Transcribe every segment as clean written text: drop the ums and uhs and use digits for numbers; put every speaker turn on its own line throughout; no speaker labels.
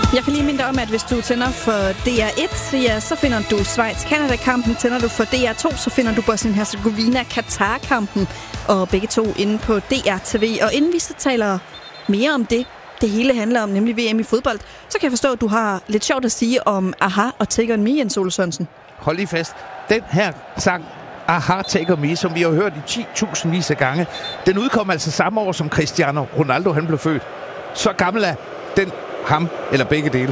Jeg kan lige minde dig om, at hvis du tænder for DR1, ja, så finder du Schweiz-Canada-kampen. Tænder du for DR2, så finder du Bosnien-Herzegovina-Katar-kampen. Og begge to inde på DR-TV. Og inden vi så taler mere om det hele handler om, nemlig VM i fodbold, så kan jeg forstå, at du har lidt sjovt at sige om AHA og Take On Me, Jens Ole Sørensen.
Hold lige fast. Den her sang, AHA Take On Me, som vi har hørt i 10.000 vis af gange, den udkom altså samme år, som Cristiano Ronaldo han blev født. Så gammel er den ham, eller begge dele.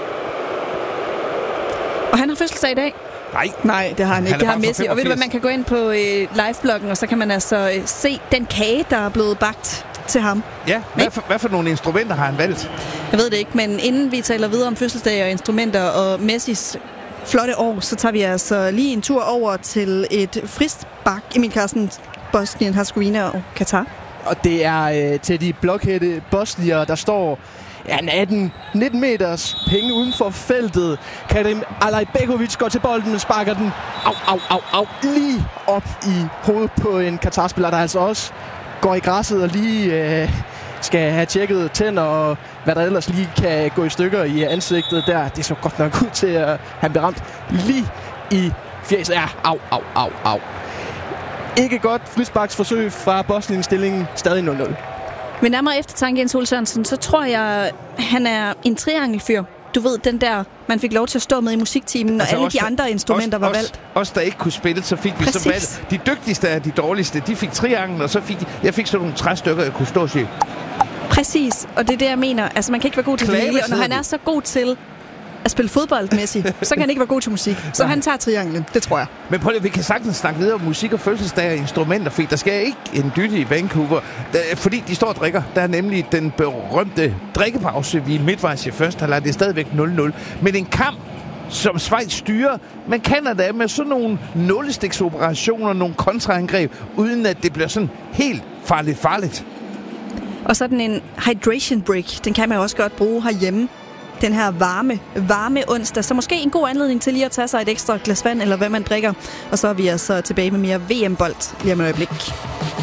Og han har fødselsdag i dag? Nej, det har han ikke. Det har Messi. Og ved du hvad, man kan gå ind på livebloggen, og så kan man altså se den kage, der er blevet bagt til ham.
Ja, hvad for nogle instrumenter har han valgt?
Jeg ved det ikke, men inden vi taler videre om fødselsdag og instrumenter og Messis flotte år, så tager vi altså lige en tur over til et frisbak i min kassen, Bosnien, Herzegovina og Katar.
Og det er til de blokhætte bosnier, der står 18-19 meters penge uden for feltet. Karim Alajbegovic går til bolden, men sparker den lige op i hovedet på en Katar-spiller, der altså også går i græsset og lige skal have tjekket tænder og hvad der ellers lige kan gå i stykker i ansigtet der. Det så godt nok ud til at han bliver ramt lige i fjeset. Ja, au. Ikke godt frisparksforsøg fra Bosnien-stillingen, stadig 0-0.
Ved nærmere eftertanke, Jens Ole Sørensen, så tror jeg, han er en triangelfyr. Du ved, den der, man fik lov til at stå med i musiktimen, og alle de andre instrumenter var valgt.
Os, der ikke kunne spille, så fik vi så valgt. De dygtigste af de dårligste, de fik triangel, og så jeg fik sådan nogle træstykker, jeg kunne stå og sige.
Præcis, og det er det, jeg mener. Altså, man kan ikke være god til det hele, og når han er så god til at spille fodboldmæssigt, så kan han ikke være god til musik. Så han tager trianglen, det tror jeg.
Men prøv lige, vi kan sagtens snakke videre om musik og fødselsdag og instrumenter, for der sker ikke en dytte i Vancouver, fordi de står og drikker. Der er nemlig den berømte drikkepause, vi er midtvejs i første halvleg. Det er stadigvæk 0-0. Men en kamp, som Schweiz styrer, man Canada med sådan nogle nålestiksoperationer, nogle kontraangreb, uden at det bliver sådan helt farligt.
Og sådan en hydration break, den kan man også godt bruge herhjemme. Den her varme onsdag, så måske en god anledning til lige at tage sig et ekstra glas vand, eller hvad man drikker. Og så er vi altså tilbage med mere VM-bold lige om et øjeblik.